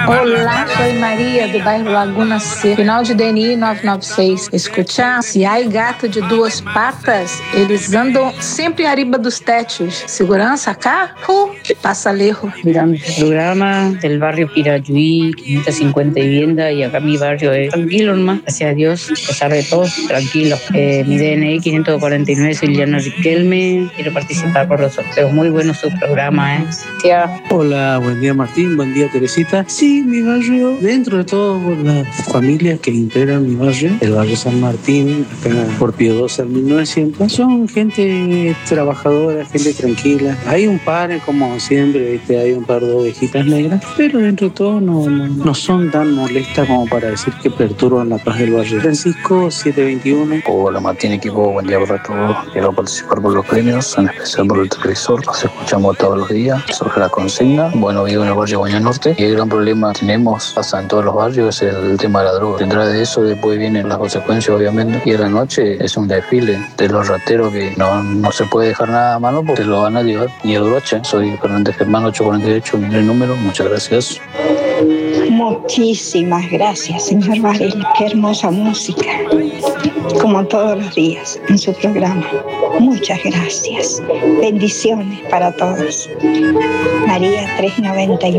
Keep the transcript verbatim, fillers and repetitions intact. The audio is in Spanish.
Olá, soy Maria, do bairro Laguna Seca. Final de D N I nove nove seis. Escuchar, se há gato de duas patas, eles andam sempre arriba dos techos. Segurança acá? Uh, pasa lejos. Mirando el programa del barrio Pirajuí, quinientas cincuenta viviendas, y acá mi barrio es tranquilo nomás, gracias a Dios, a pesar de todo, tranquilo. Eh, mi D N I quinientos cuarenta y nueve, soy Liana Riquelme, quiero participar por los sorteos. Muy bueno su programa, ¿eh? Tía. Hola, buen día Martín, buen día Teresita. Sí, mi barrio, dentro de todo, por las familias que integran mi barrio, el barrio San Martín, acá por Pío doce al mil novecientos, son gente trabajadora, gente tranquila. Hay un par, como siempre, ¿viste? Hay un par de ovejitas negras, pero dentro de todo no, no, no son tan molestas como para decir que perturban la paz del barrio. Francisco, setecientos veintiuno. Hola Martín, equipo, buen día para todos. Quiero participar por los premios, en especial por el televisor. Los escuchamos todos los días sobre la consigna. Bueno, vivo en el barrio Baña Norte y el gran problema que tenemos, pasa en todos los barrios, es el tema de la droga. Detrás de eso después vienen las consecuencias, obviamente, y a la noche es un desfile de los rateros que no, no se puede dejar nada a mano porque lo van a llevar ni el broche. Soy Fernández Germán, ocho cuarenta y ocho, mi número. Muchas gracias. Muchísimas gracias, señor Varela. Qué hermosa música, como todos los días en su programa. Muchas gracias. Bendiciones para todos. María trescientos noventa y